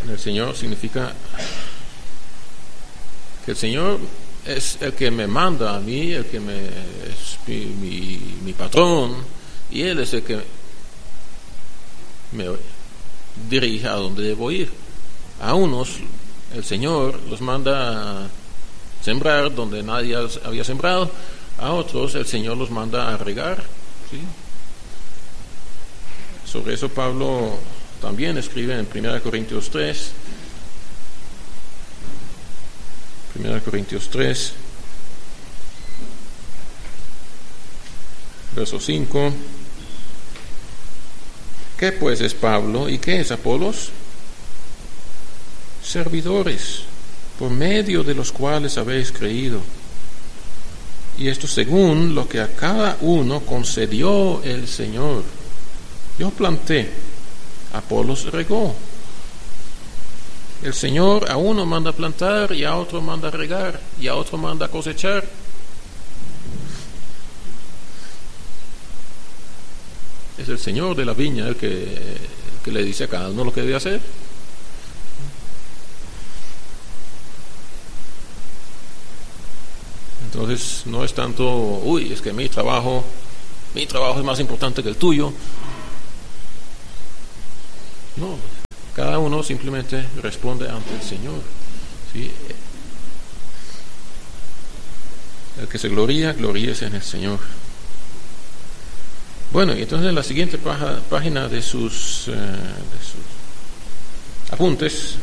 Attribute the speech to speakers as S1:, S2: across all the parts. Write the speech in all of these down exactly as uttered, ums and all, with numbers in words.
S1: en el Señor significa que el Señor es el que me manda a mí, el que me, es mi, mi, mi patrón, y Él es el que me dirige a donde debo ir. A unos el Señor los manda a sembrar donde nadie había sembrado, a otros el Señor los manda a regar, ¿sí? Sobre eso Pablo también escribe en primera Corintios tres, primera Corintios tres, verso cinco. ¿Qué pues es Pablo y qué es Apolos? Servidores, por medio de los cuales habéis creído. Y esto según lo que a cada uno concedió el Señor. Yo planté, Apolos regó. El Señor a uno manda plantar y a otro manda regar y a otro manda cosechar. Es el Señor de la viña el que, el que le dice a cada uno lo que debe hacer. Entonces no es tanto, uy, es que mi trabajo, mi trabajo es más importante que el tuyo. No, cada uno simplemente responde ante el Señor, ¿sí? El que se gloría, gloríese en el Señor. Bueno, y entonces en la siguiente paja, página de sus, uh, de sus apuntes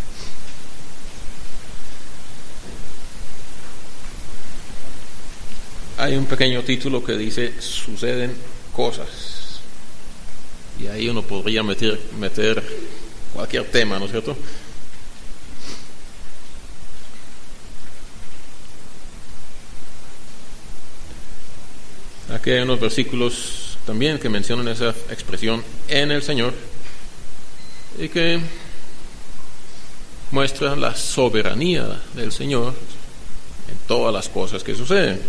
S1: hay un pequeño título que dice suceden cosas, y ahí uno podría meter, meter cualquier tema, ¿no es cierto? Aquí hay unos versículos también que mencionan esa expresión en el Señor y que muestran la soberanía del Señor en todas las cosas que suceden.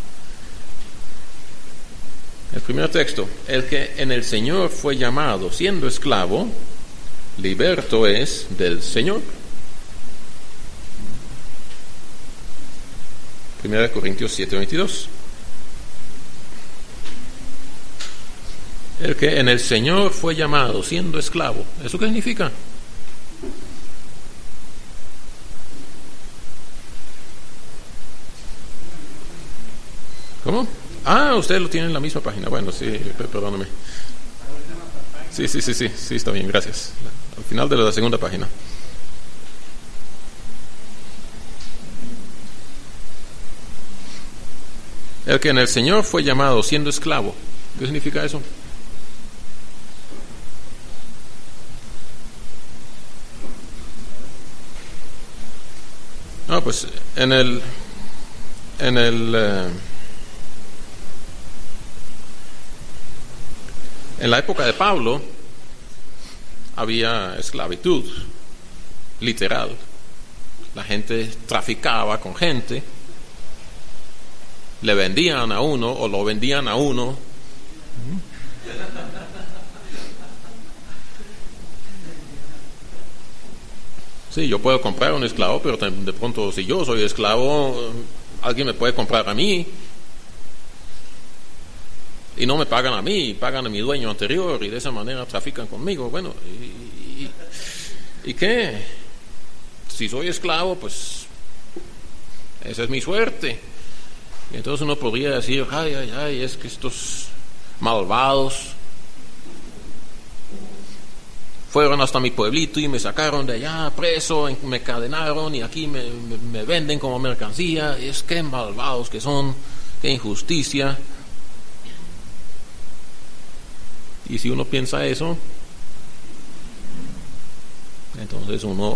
S1: El primer texto: el que en el Señor fue llamado siendo esclavo, liberto es del Señor. Primera Corintios siete veintidós. El que en el Señor fue llamado siendo esclavo, ¿eso qué significa? ¿Cómo? Ah, usted lo tiene en la misma página. Bueno, sí, perdóname. Sí, sí, sí, sí, sí, está bien, gracias. Al final de la segunda página. El que en el Señor fue llamado siendo esclavo, ¿qué significa eso? No, pues en el en el eh, en la época de Pablo había esclavitud literal. La gente traficaba con gente, le vendían a uno o lo vendían a uno. Sí, yo puedo comprar un esclavo, pero de pronto si yo soy esclavo, alguien me puede comprar a mí y no me pagan a mí, pagan a mi dueño anterior, y de esa manera trafican conmigo. Bueno, ¿y, y, y qué? Si soy esclavo, pues esa es mi suerte. Y entonces uno podría decir, ay, ay, ay, es que estos malvados fueron hasta mi pueblito y me sacaron de allá preso, me encadenaron y aquí me, me, me venden como mercancía. Es que malvados que son, qué injusticia. Y si uno piensa eso, entonces uno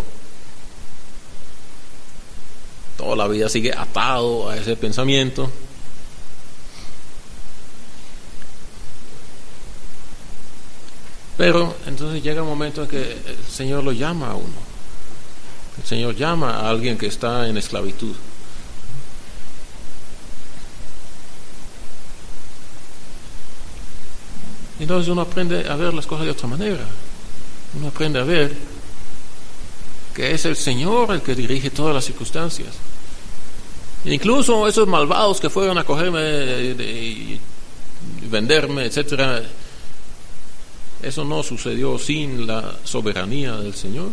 S1: toda la vida sigue atado a ese pensamiento. Pero entonces llega un momento en que el Señor lo llama a uno. El Señor llama a alguien que está en esclavitud. Entonces uno aprende a ver las cosas de otra manera. Uno aprende a ver que es el Señor el que dirige todas las circunstancias. Incluso esos malvados que fueron a cogerme y venderme, etcétera, eso no sucedió sin la soberanía del Señor.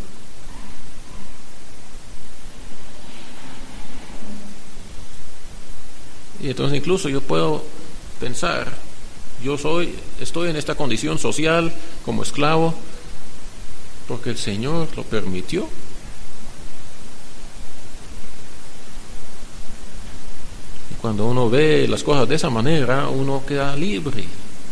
S1: Y entonces incluso yo puedo pensar, yo soy, estoy en esta condición social como esclavo porque el Señor lo permitió. Y cuando uno ve las cosas de esa manera, uno queda libre.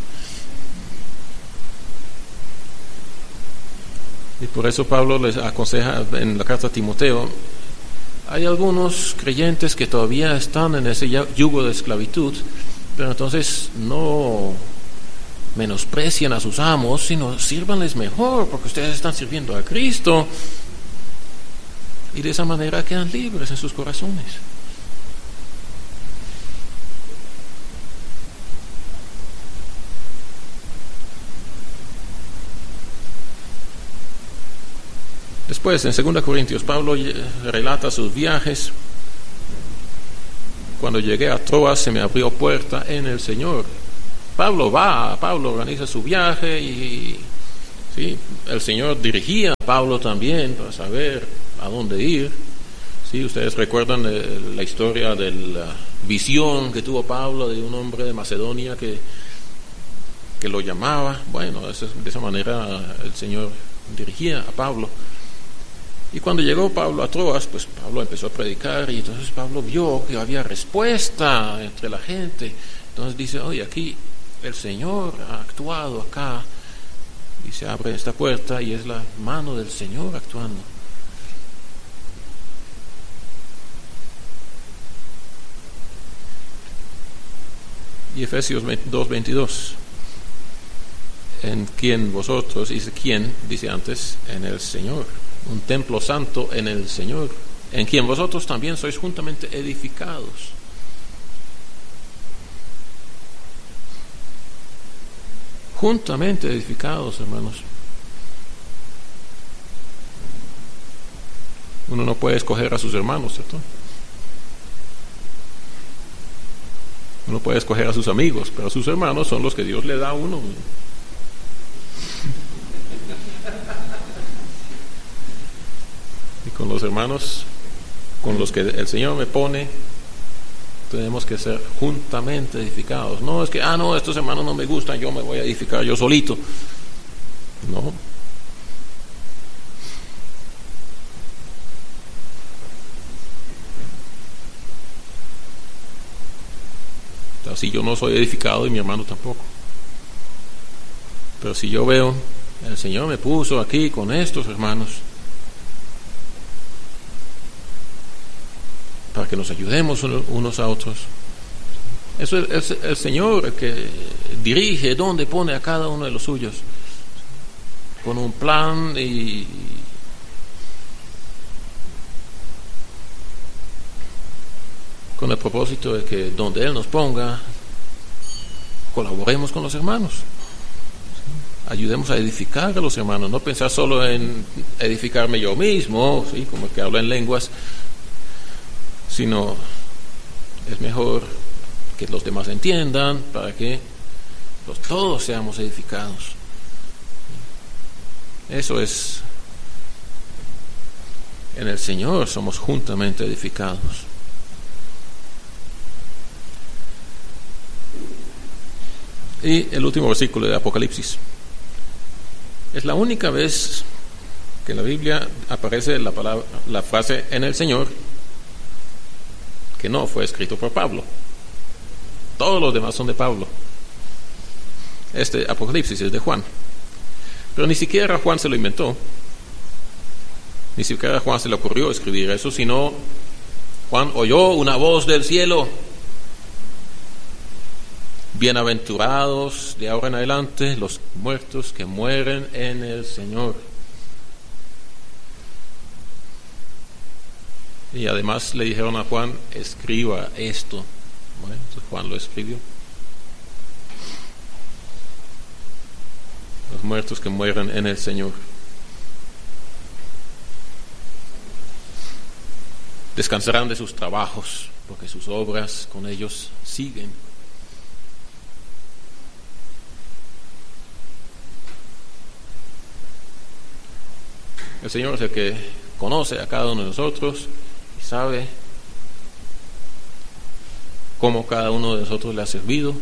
S1: Y por eso Pablo les aconseja en la carta a Timoteo, hay algunos creyentes que todavía están en ese yugo de esclavitud, pero entonces no menosprecian a sus amos, sino sírvanles mejor, porque ustedes están sirviendo a Cristo, y de esa manera quedan libres en sus corazones. Después, en segunda Corintios, Pablo relata sus viajes. Cuando llegué a Troas se me abrió puerta en el Señor. Pablo va, Pablo organiza su viaje y ¿sí? El Señor dirigía a Pablo también para saber a dónde ir. ¿Sí? Ustedes recuerdan eh, la historia de la visión que tuvo Pablo de un hombre de Macedonia que, que lo llamaba. Bueno, de esa manera el Señor dirigía a Pablo. Y cuando llegó Pablo a Troas, pues Pablo empezó a predicar y entonces Pablo vio que había respuesta entre la gente. Entonces dice, oye, aquí el Señor ha actuado acá, y se abre esta puerta y es la mano del Señor actuando. Y Efesios dos veintidós, en quien vosotros, dice quién, dice antes, en el Señor, un templo santo en el Señor, en quien vosotros también sois juntamente edificados. Juntamente edificados, hermanos. Uno no puede escoger a sus hermanos, ¿cierto? Uno puede escoger a sus amigos, pero a sus hermanos son los que Dios le da a uno. Y con los hermanos con los que el Señor me pone, tenemos que ser juntamente edificados. No es que, ah, no, estos hermanos no me gustan, yo me voy a edificar yo solito. No. Así yo no soy edificado y mi hermano tampoco. Pero si yo veo, el Señor me puso aquí con estos hermanos para que nos ayudemos unos a otros. Eso es el Señor el que dirige dónde pone a cada uno de los suyos, con un plan y con el propósito de que donde Él nos ponga, colaboremos con los hermanos, ayudemos a edificar a los hermanos, no pensar solo en edificarme yo mismo, ¿sí? Como el que habla en lenguas, sino es mejor que los demás entiendan para que los, todos seamos edificados. Eso es, en el Señor somos juntamente edificados. Y el último versículo de Apocalipsis. Es la única vez que en la Biblia aparece la palabra, la frase en el Señor, que no fue escrito por Pablo. Todos los demás son de Pablo. Este Apocalipsis es de Juan. Pero ni siquiera Juan se lo inventó. Ni siquiera a Juan se le ocurrió escribir eso, sino Juan oyó una voz del cielo. Bienaventurados de ahora en adelante los muertos que mueren en el Señor. Y además le dijeron a Juan, escriba esto. Bueno, entonces Juan lo escribió. Los muertos que mueren en el Señor. descansarán de sus trabajos, porque sus obras con ellos siguen. El Señor es el que conoce a cada uno de nosotros y sabe cómo cada uno de nosotros le ha servido.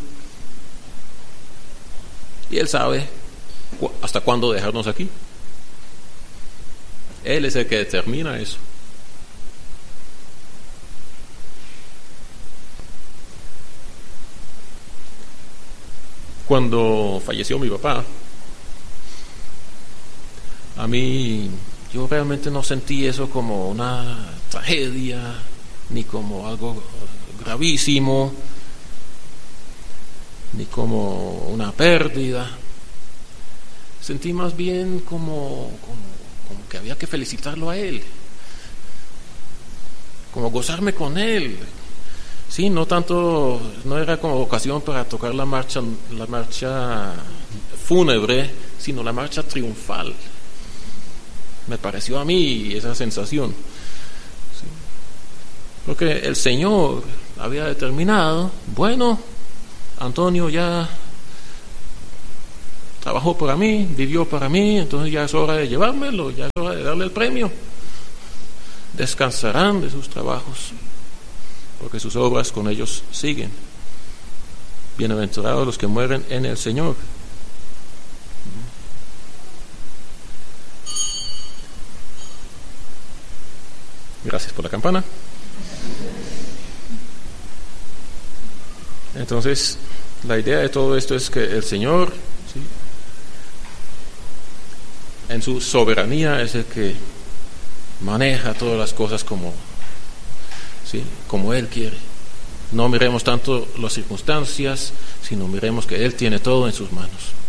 S1: Y Él sabe cu- hasta cuándo dejarnos aquí. Él es el que determina eso. Cuando falleció mi papá, a mí, yo realmente no sentí eso como una tragedia, ni como algo gravísimo, ni como una pérdida. Sentí más bien como, como, como que había que felicitarlo a él, como gozarme con él. Sí, no tanto, no era como ocasión para tocar la marcha, la marcha fúnebre, sino la marcha triunfal. Me pareció a mí esa sensación. Sí. Porque el Señor había determinado, bueno, Antonio ya trabajó para mí, vivió para mí, entonces ya es hora de llevármelo, ya es hora de darle el premio. Descansarán de sus trabajos, porque sus obras con ellos siguen. Bienaventurados los que mueren en el Señor. Gracias por la campana. Entonces, la idea de todo esto es que el Señor, ¿sí?, en su soberanía es el que maneja todas las cosas como, ¿sí?, como Él quiere. No miremos tanto las circunstancias, sino miremos que Él tiene todo en sus manos.